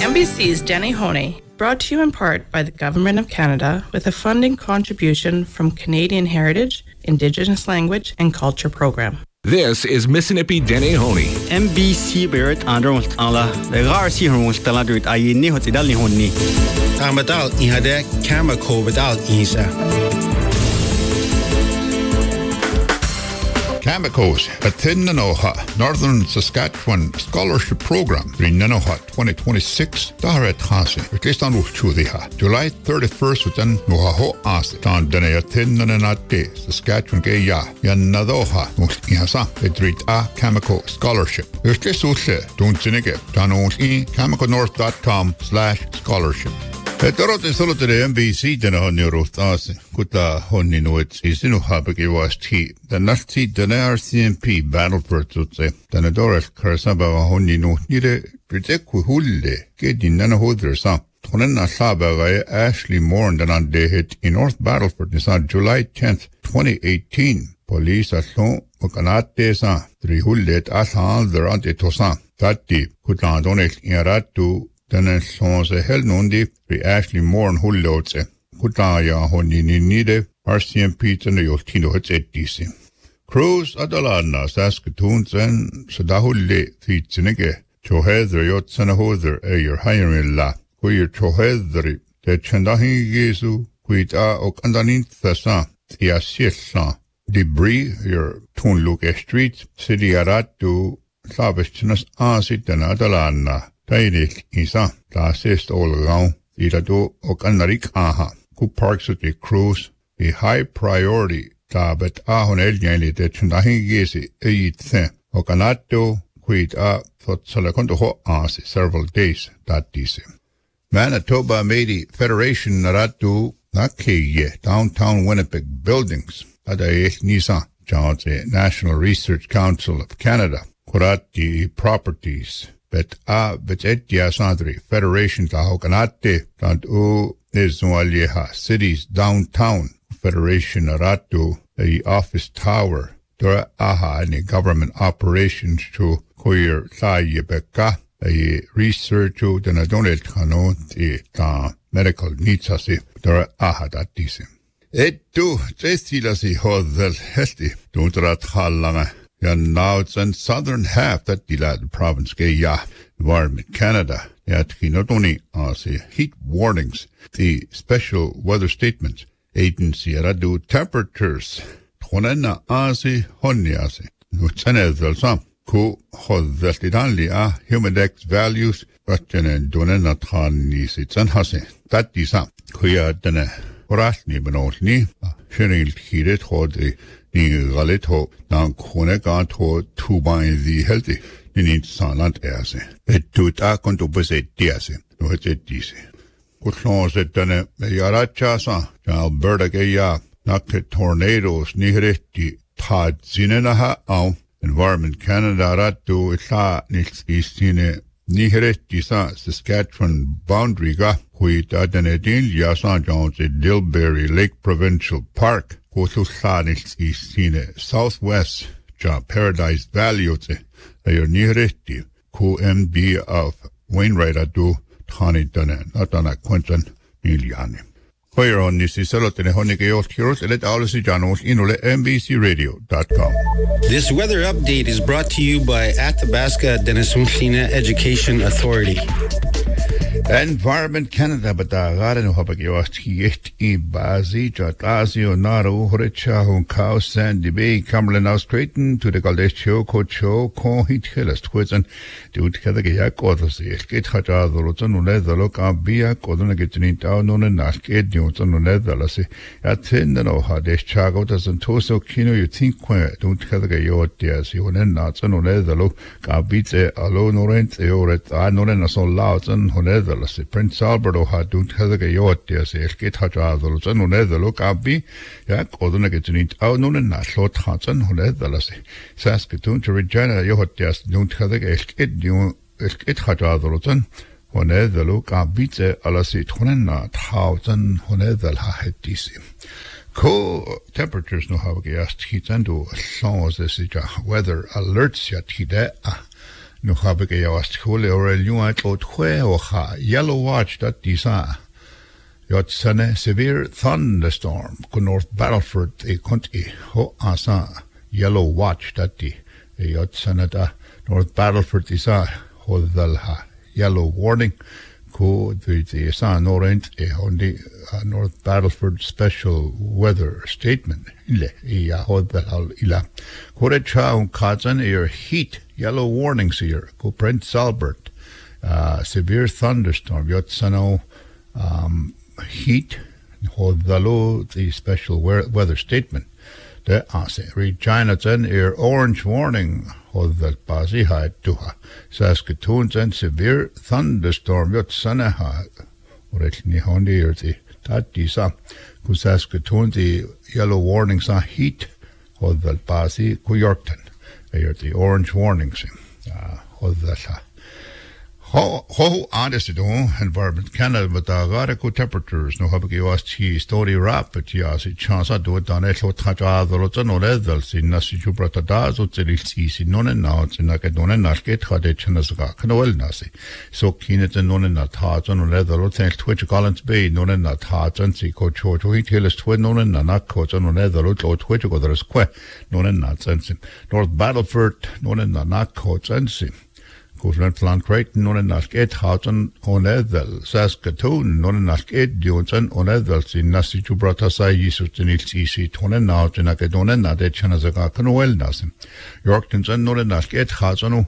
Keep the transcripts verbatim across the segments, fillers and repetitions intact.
M B C's Denny Honey, brought to you in part by the Government of Canada with a funding contribution from Canadian Heritage, Indigenous Language and Culture Program. This is Mississippi Denny Honey. M B C Berit Andrew Ala, the Garci Hormuz Taladrit Ayini Hotidali Honi. Amadal Ihade Kamako without Isa. Kamikos, a Tinnanoha, Northern Saskatchewan Scholarship Program, Rinanoha twenty twenty-six, Daharet Hase, Riklistan Uchudhiha, July thirty-first, within Nohaho As, Tan Denea Tinnanate, Saskatchewan Gaya, Yanadoha, Muskihasa, Edrit A Kamiko Scholarship. Riklis Uche, Dunzinige, Tanos E, kamikonorth.com slash scholarship. Torote solo de M B C dena honni roftas kuta honni noet isinu habege was T the nasti dena R C M P battle for tutse dena doras karsaba honni no nire priteku hulle ke dinna hodrer sa tonen asaba ga Ashley Moore den on day hit in North Battleford is on July tenth twenty eighteen police aslon mukanate sa tri hullet asal der ante tosa tatti kuta donet iratu Denne sonse hel nondi ri Ashley Moore and Hullotse. Kutaya honi nide R C M P tene yoltino hets etdisi. Cruz adalana Saskatoon sadahulle thitsinege. Chohether yotsana hother a your hiring la. Queer chohether de chandahi gesu quita ok andanin thasa. Tia siesa. Debris your tun look a street. City aratu sabistinas asit and adalana. Taidik isa ta sist all around ida do ok anarik aha ku parks at the cruise the high priority ta bet ahon elgeni de tnahi gesi eit the ok anato quit a thot salakonto ho as several days that dise Manitoba Métis Federation naratu nakeye downtown Winnipeg buildings ada nisa John's National Research Council of Canada kurati properties Bet a bet etia sandri Federation ta hokanate tant u Iswalieha cities downtown Federation aratu a office tower dora aha any government operations to koyer saye beka a research to the donate kano ti ta medical needs asi dora aha that dise et tu testilasi hodel hesti don't rat halanga. And now it's in southern half that the province gay ya Environment Canada. Yet he not only as uh, heat warnings, the special weather statements agency radu temperatures tonena asi honiasi. Nutsene delsa ku hodestidanli a humidex values ratchen donena tani sitsan hase. That disa kuya dene orasni benotni shenil hiret hodi. Ni galet ho nan khone kan tho two by the healthy ni salant ase et tout a konto bese tiase no et dise kutlon se tane yaracha sa Alberta ke ya nak tornadoes ni retti tad sinena ha au Environment Canada ratu itla ni istine ni retti sa Saskatchewan boundary ga hui ta dane din ya sa Jones Dilberry Lake Provincial Park Kotusanis istine southwest ja Paradise Valley ote ayor nireti ku M B of Wainwright adu tani dane natana quentin miliani. Hoyer on this is solo telehonike yolkiros elet alisi janos inole M B C radio dot com. This weather update is brought to you by Athabasca Denisumshina Education Authority. Environment Canada batagare no habagyosti et I bazi jatazio naru horicha hun cow sandy bay Cumberland now straighten to the Galdesio cocho con hit hillest quizen do together yak others get hajadorotan unether look up bia codona getting it down on a nask ed newton unetherlessy at ten no hades chago doesn't toso kino you think quite don't together your dears you and nuts and unether look gabits alone orent eoret I know and so loud and unether Prince Alberto had don't have a yacht, yes, get hajadals and unether abbi, yak, or the negative out known and not short Hudson, unetherlessy. Saskatoon to Regina, yacht, yes, don't have a get you, get hajadals, unether look abbi, alasi, twenty thousand, unether hahetisi. Co temperatures no have a gas heat and do as long as this is weather alerts yet he no habe ge jast khole or el yuat lot khwe o kha yellow watch that disa yot sane severe thunderstorm ko North Battleford e konti ho asa yellow watch that di yot sane da North Battleford disa ho dal ha yellow warning ko the the sa norent e on the uh, North Battleford special weather statement ile ya ho dal ila kore cha un kazan air heat yellow warnings here ko Prince Albert uh, severe thunderstorm yot sano um, heat ho dalo the special weather statement the ase Regina ten air orange warning hodal basi ha tuha Saskatoon ten severe thunderstorm yot sanaha oret ni hondi erti tati sa ku Saskatoon the yellow warning sa heat hodal basi ku Yorkton erti orange warnings uh hodal ha Ho ho honest do environment Canada but the radical temperatures no have given chi story rap but ya si chance do dane lo thaja do no level sin na si chuprata da so tseli si non na tsina ke don na ke thade chna sga knol na si so kine ten non na tha no level ten twitch Collins Bay non na tha ten si ko cho cho hit heles twin non na na ko no level to twitch go there's que non na sense North Battleford non na na ko sense Courland Plan Creighton non nach et Houghton on Edel Saskatoon non nach et Johnson on Edel sin nasi chubrata sai yisut in ilsi tonen now in akedonen na de chanazaga kanwel nasim Yorkton non nach et Houghton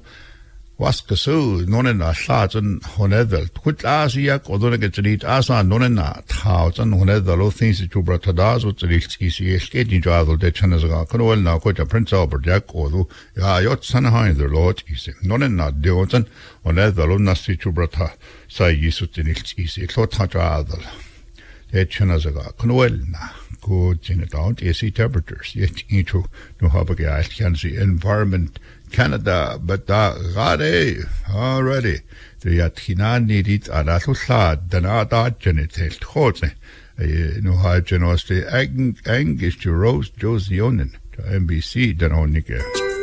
Waskasu non na Houghton on Edel quit asia odone getrit asa non na Houghton on Edel things chubrata das ut ilsi esket ni jadol de chanazaga kanwel na ko Prince Albert jak odu ya yot sanahain der lot is non na Johnson on Edel nasi chubrata sai yisut in ilsi klot hajadol de chanazaga kanwel na ko jinadont ac temperatures yet into no have a can see environment Canada but da rade already the yatina needed adatla dana da genital khotse no ha genosti angus to rose josionen to N B C danonike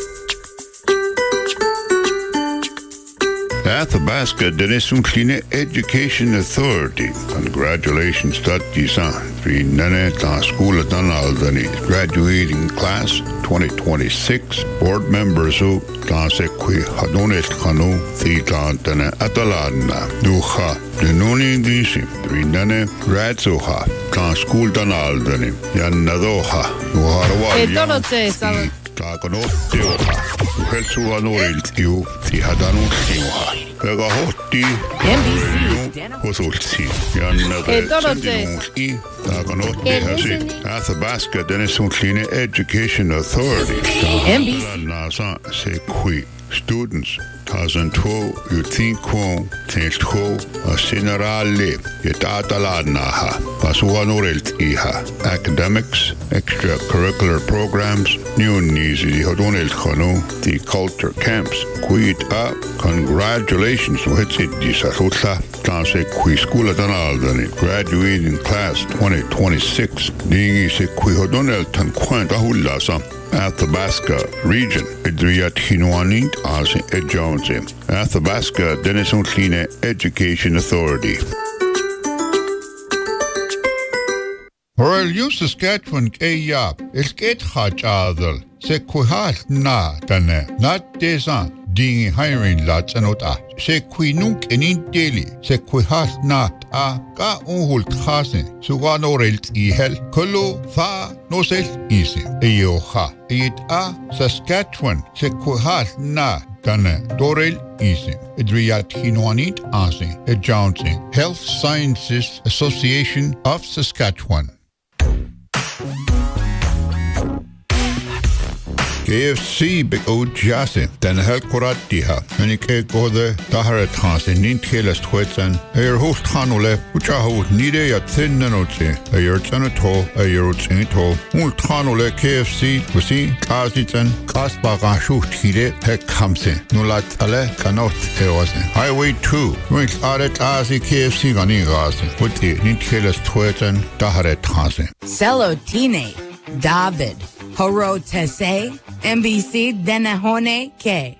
Athabasca Denisunkline Education Authority congratulations to Tisan Pri Nene Ta School Danaldani graduating class twenty twenty-six board members who Ta Sekwi Hadonet Khanu Thita Dana Atalana Duha Denoni Disi Pri Nene Ratsuha Ta School Danaldani Yanadoha Nuharwa Takono Tioha Uhelsuha Noriltiu Tihadanu Tioha Pega Hoti M B C Hosulti Yanade Takono Tihasi Athabasca Denisunkline Education Authority M B C Nasa Sekwi Students Tazen Two Utinko Tinko Sinarale Yetatalanaha Pasuanorilt Iha Academics Extracurricular Programs New Nizi Hodonel Khano The Culture Camps Quid up Congratulations with it Disahutla Tanse Qui School Danaldani graduating class twenty twenty-six Dingi Se Qui Hodonel Tanquanta Hulasa Athabasca region Idriyat Hinuanit as Ejonse Athabasca Denisunkline Education Authority Royal U Saskatchewan Kaya Esket Hachadal Se Kuhal na Tane Nat Desan Ding hiring lots anota Se Quinunk enin daily Se Kuhal na a ka unhul thasen sugano relt ihel kolo tha nosel isi eyoha it a Saskatchewan Se Kuhal na Tane Dorel isi Idriyat Hinuanit ase e Johnson Health Sciences Association of Saskatchewan K F C big old jase den hel koratiha en ik go de daharet khas in ninthelas twetsan er host khanule ucha ho nide ya thinnanote a yertanato a yertanato ul khanule K F C kusi kazitan kasbaga shuhtire pek khamse nulat ale kanot eosen highway two with aret asi K F C gani gase uti ninthelas twetsan daharet khas Celotine David Horo Tese M B C Denahone K